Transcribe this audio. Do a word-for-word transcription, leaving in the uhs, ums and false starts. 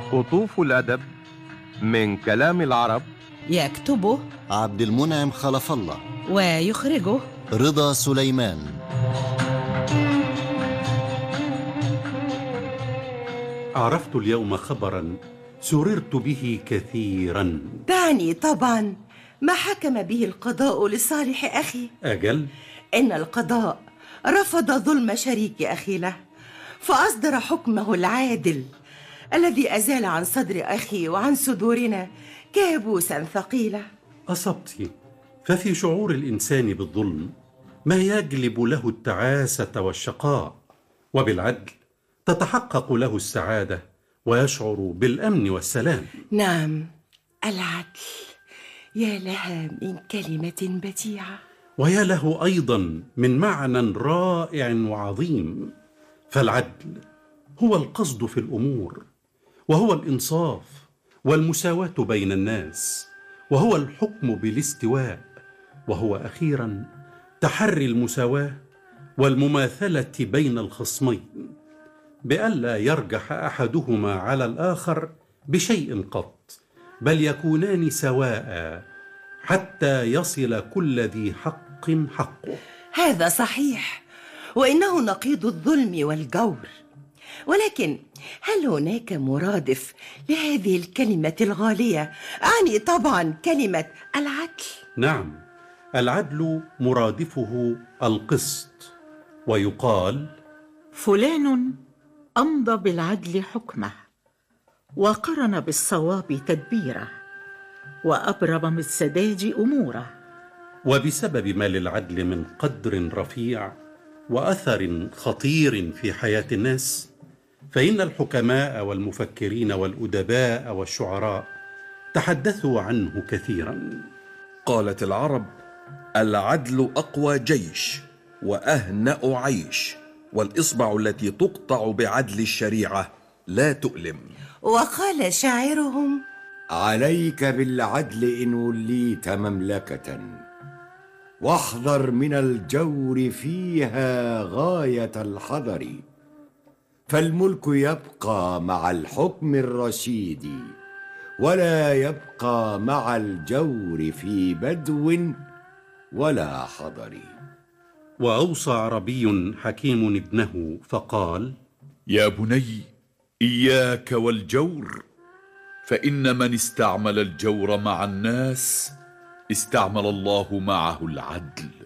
قطوف الأدب من كلام العرب، يكتبه عبد المنعم خلف الله، ويخرجه رضا سليمان. عرفت اليوم خبرا سررت به كثيرا. دعني طبعا ما حكم به القضاء لصالح أخي. أجل؟ إن القضاء رفض ظلم شريك أخي له، فأصدر حكمه العادل الذي أزال عن صدر أخي وعن صدورنا كابوسا ثقيلا. أصبت، ففي شعور الإنسان بالظلم ما يجلب له التعاسة والشقاء، وبالعدل تتحقق له السعادة ويشعر بالأمن والسلام. نعم، العدل، يا لها من كلمة بديعة، ويا له أيضا من معنى رائع وعظيم. فالعدل هو القصد في الأمور، وهو الإنصاف والمساواة بين الناس، وهو الحكم بالاستواء، وهو أخيرا تحري المساواة والمماثلة بين الخصمين، بألا يرجح أحدهما على الآخر بشيء قط، بل يكونان سواء حتى يصل كل ذي حق حقه. هذا صحيح، وإنه نقيض الظلم والجور. ولكن هل هناك مرادف لهذه الكلمة الغالية؟ أعني طبعا كلمة العدل. نعم، العدل مرادفه القسط، ويقال فلان أمضى بالعدل حكمه، وقرن بالصواب تدبيره، وأبرم بالسداد أموره. وبسبب ما للعدل من قدر رفيع وأثر خطير في حياة الناس، فإن الحكماء والمفكرين والأدباء والشعراء تحدثوا عنه كثيرا. قالت العرب: العدل أقوى جيش وأهنأ عيش، والإصبع التي تقطع بعدل الشريعة لا تؤلم. وقال شاعرهم: عليك بالعدل إن وليت مملكة، واحذر من الجور فيها غاية الحذر، فالملك يبقى مع الحكم الرشيد، ولا يبقى مع الجور في بدو ولا حضر. وأوصى عربي حكيم ابنه فقال: يا بني، إياك والجور، فإن من استعمل الجور مع الناس استعمل الله معه العدل.